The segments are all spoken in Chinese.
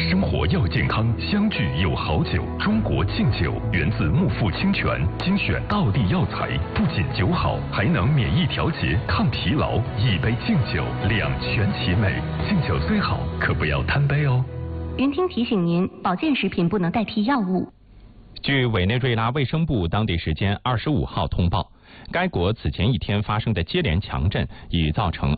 生活要健康，相聚有好酒。中国劲酒源自木富清泉，精选道地药材，不仅酒好，还能免疫调节、抗疲劳。一杯劲酒，两全其美。劲酒虽好，可不要贪杯哦。 云听提醒您，保健食品不能代替药物。 据委内瑞拉卫生部当地时间25号通报，该国此前一天发生的接连强震已造成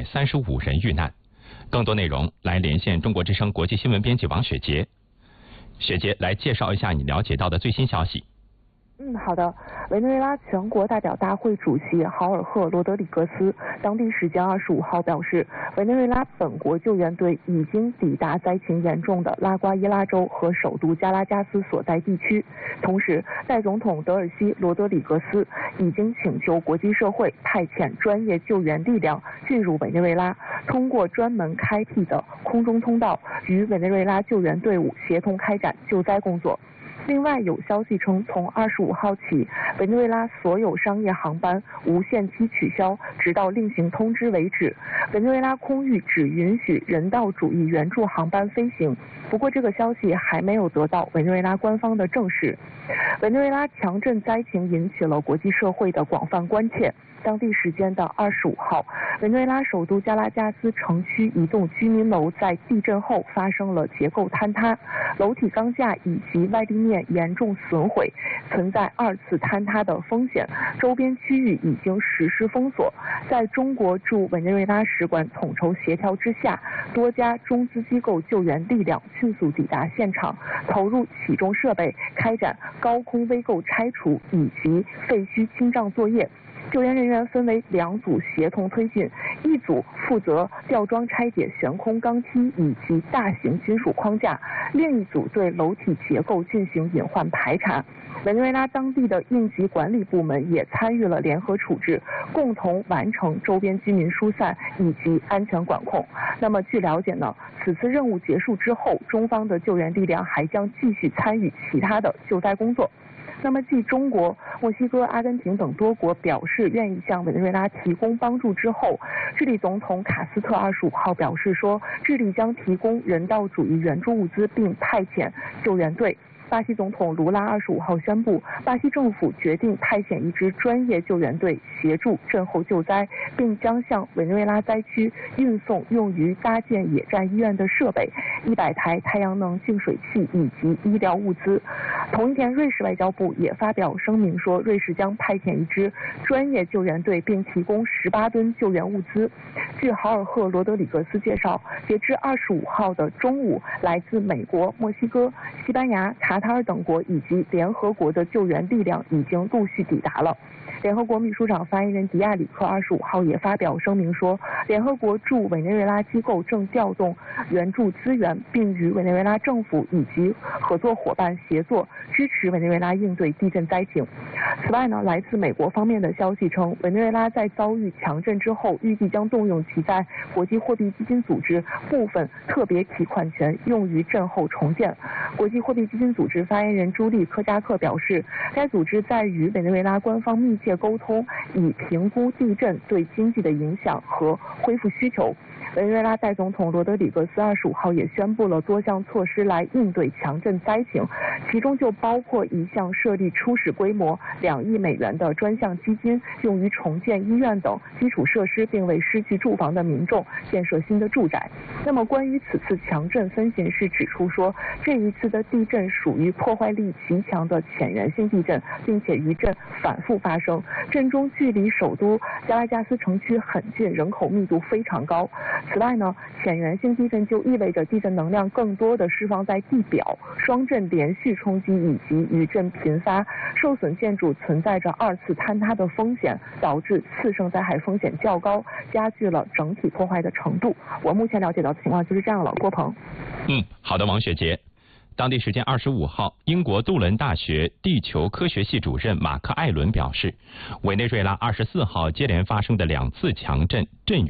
235人遇难。更多内容来连线中国之声国际新闻编辑王雪杰。雪杰，来介绍一下你了解到的最新消息。 好的。委内瑞拉全国代表大会主席豪尔赫·罗德里格斯当地时间25号表示，委内瑞拉本国救援队已经抵达灾情严重的拉瓜伊拉州和首都加拉加斯所在地区。同时，代总统德尔西·罗德里格斯已经请求国际社会派遣专业救援力量进入委内瑞拉，通过专门开辟的空中通道与委内瑞拉救援队伍协同开展救灾工作。另外有消息称，从25号起，委内瑞拉所有商业航班无限期取消，直到另行通知为止。委内瑞拉空域只允许人道主义援助航班飞行，不过这个消息还没有得到委内瑞拉官方的证实。委内瑞拉强震灾情引起了国际社会的广泛关切。当地时间的25号，委内瑞拉首都加拉加斯城区一栋居民楼在地震后发生了结构坍塌，楼体钢架以及外立面严重损毁，存在2次坍塌的风险。周边区域已经实施封锁。在中国驻委内瑞拉使馆统筹协调之下，多家中资机构救援力量迅速抵达现场，投入起重设备，开展高空危构拆除以及废墟清障作业。救援人员分为2组协同推进，一组负责吊装拆解悬空钢梯以及大型金属框架，另一组对楼体结构进行隐患排查。委内瑞拉当地的应急管理部门也参与了联合处置，共同完成周边居民疏散以及安全管控。那么据了解呢，此次任务结束之后，中方的救援力量还将继续参与其他的救灾工作。那么继中国、墨西哥、阿根廷等多国表示愿意向委内瑞拉提供帮助之后，智利总统卡斯特25号表示说，智利将提供人道主义援助物资并派遣救援队。巴西总统卢拉25号宣布，巴西政府决定派遣一支专业救援队协助震后救灾，并将向委内瑞拉灾区运送用于搭建野战医院的设备、100台太阳能净水器以及医疗物资。同一天，瑞士外交部也发表声明说，瑞士将派遣一支专业救援队，并提供18吨救援物资。据豪尔赫·罗德里格斯介绍，截至25号的中午，来自美国、墨西哥、西班牙、卡塔尔等国以及联合国的救援力量已经陆续抵达了。联合国秘书长发言人迪亚里克25号也发表声明说，联合国驻委内瑞拉机构正调动援助资源，并与委内瑞拉政府以及合作伙伴协作，支持委内瑞拉应对地震灾情。此外呢，来自美国方面的消息称，委内瑞拉在遭遇强震之后，预计将动用其在国际货币基金组织部分特别提款权，用于震后重建。国际货币基金组织发言人朱莉·科加克表示，该组织在与委内瑞拉官方密切沟通，以评估地震对经济的影响和恢复需求。委内瑞拉代总统罗德里格斯25号也宣布了多项措施来应对强震灾情，其中就包括一项设立初始规模2亿美元的专项基金，用于重建医院等基础设施，并为失去住房的民众建设新的住宅。那么关于此次强震，分析人士指出说，这一次的地震属于破坏力极强的浅源性地震，并且余震反复发生，震中距离首都加拉加斯城区很近，人口密度非常高。此外呢，浅源性地震就意味着地震能量更多的释放在地表，双震连续冲击以及余震频发，受损建筑存在着2次坍塌的风险，导致次生灾害风险较高，加剧了整体破坏的程度。我目前了解到的情况就是这样了，郭鹏。 好的，王雪杰。当地时间25号，英国杜伦大学地球科学系主任马克·艾伦表示，委内瑞拉24号接连发生的2次强震震